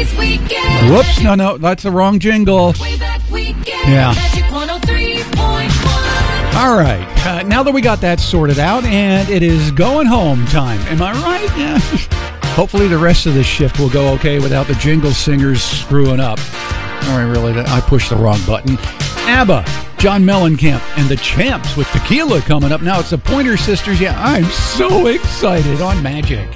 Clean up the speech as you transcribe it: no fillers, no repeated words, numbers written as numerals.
Whoops, no, that's the wrong jingle. Yeah. All right, now that we got that sorted out, and it is going home time. Am I right? Yeah. Hopefully the rest of this shift will go okay without the jingle singers screwing up. All right, really, I pushed the wrong button. ABBA, John Mellencamp, and the Champs with Tequila coming up. Now it's the Pointer Sisters. Yeah, I'm so excited on Magic.